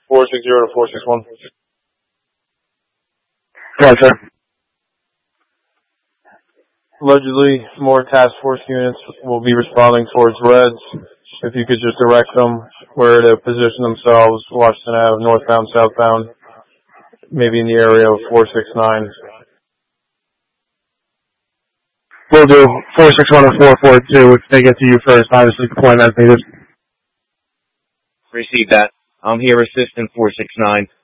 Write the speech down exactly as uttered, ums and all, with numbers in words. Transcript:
four six zero to four six one. Go on, sir. Allegedly, more task force units will be responding towards Reds. If you could just direct them where to position themselves, Washington Avenue, northbound, southbound, maybe in the area of four six nine. Will do. four six one or four four two. If they get to you first, obviously deployment as needed. Receive that. I'm here, assistant four six nine.